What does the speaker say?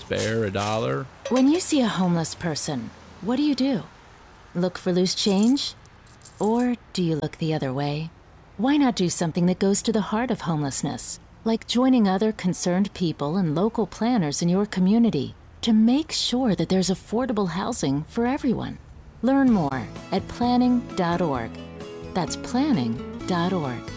spare a dollar? When you see a homeless person, what do? Look for loose change? Or do you look the other way? Why not do something that goes to the heart of homelessness, like joining other concerned people and local planners in your community to make sure that there's affordable housing for everyone? Learn more at planning.org. That's planning.org.